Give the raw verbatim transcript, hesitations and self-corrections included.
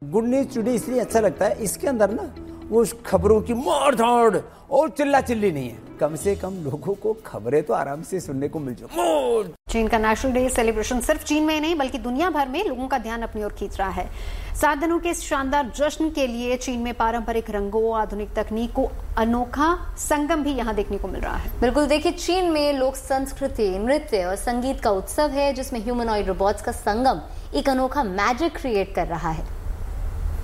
Good news today इसलिए अच्छा लगता है, इसके अंदर ना वो खबरों की मार धाड़ और चिल्ला चिल्ली नहीं है। कम से कम लोगों को खबरें तो आराम से सुनने को मिल जाए। चीन का नेशनल डे सेलिब्रेशन सिर्फ चीन में ही नहीं बल्कि दुनिया भर में लोगों का ध्यान अपनी ओर खींच रहा है। सात दिनों के इस शानदार जश्न के लिए चीन में पारंपरिक रंगों, आधुनिक तकनीक को अनोखा संगम भी यहाँ देखने को मिल रहा है। बिल्कुल, देखिए चीन में लोक संस्कृति, नृत्य और संगीत का उत्सव है जिसमें ह्यूमनॉइड रोबोट्स का संगम एक अनोखा मैजिक क्रिएट कर रहा है।